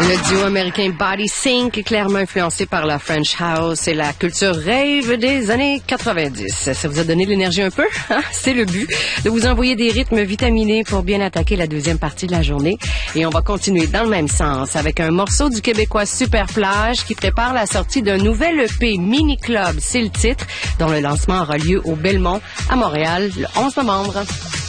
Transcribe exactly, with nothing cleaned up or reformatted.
Le duo américain Body Sync est clairement influencé par la French House et la culture rave des années quatre-vingt-dix. Ça vous a donné de l'énergie un peu? Hein? C'est le but, de vous envoyer des rythmes vitaminés pour bien attaquer la deuxième partie de la journée. Et on va continuer dans le même sens avec un morceau du Québécois Super Plage qui prépare la sortie d'un nouvel E P Mini Club, c'est le titre, dont le lancement aura lieu au Belmont à Montréal le onze novembre.